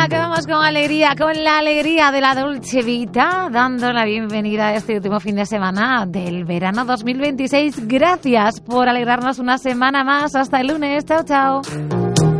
Venga, que vamos con alegría, con la alegría de la Dolce Vita, dando la bienvenida a este último fin de semana del verano 2026. Gracias por alegrarnos una semana más. Hasta el lunes. Chao, chao.